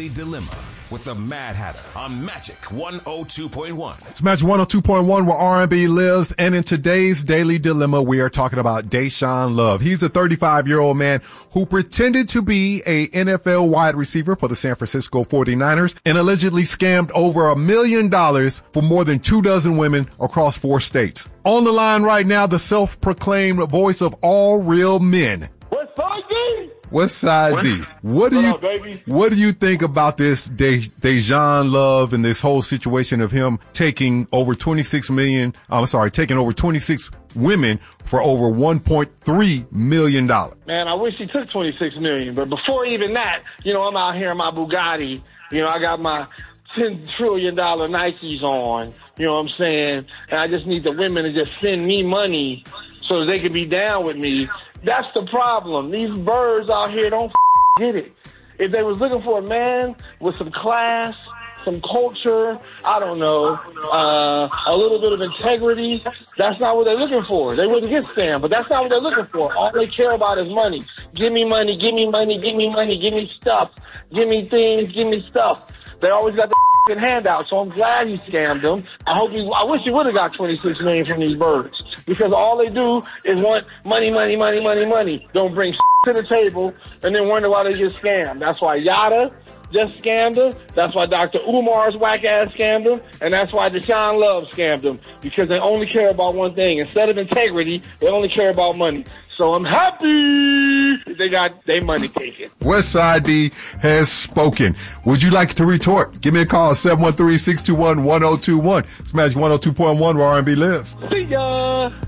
Daily Dilemma with the Mad Hatter on Magic 102.1. It's Magic 102.1 where R&B lives. And in today's Daily Dilemma, we are talking about Deshaun Love. He's a 35-year-old man who pretended to be a NFL wide receiver for the San Francisco 49ers and allegedly scammed over $1 million for more than 24 women across 4 states. On the line right now, the self-proclaimed voice of all real men. West Side D. What do you think about this Deshaun Love and this whole situation of him taking over 26 women for over $1.3 million? Man, I wish he took 26 million, but before even that, I'm out here in my Bugatti. I got my $10 trillion Nikes on, you know what I'm saying? And I just need the women to just send me money so that they can be down with me. That's the problem. These birds out here don't get it. If they was looking for a man with some class, some culture, I don't know, a little bit of integrity, that's not what they're looking for. They wouldn't get scammed, but that's not what they're looking for. All they care about is money. Give me money, give me money, give me money, give me stuff, give me things, give me stuff. They always got the handout, so I'm glad he scammed them. I wish he would have got 26 million from these birds, because all they do is want money, money, money, money, money. Don't bring to the table and then wonder why they get scammed. That's why Yada just scammed him. That's why Dr. Umar's whack ass scammed him, and that's why Deshaun Love scammed him, because they only care about one thing. Instead of integrity, they only care about money. So I'm happy they got their money taken. West Side D has spoken. Would you like to retort? Give me a call, 713-621-1021. It's Magic 102.1 where R&B lives. See ya.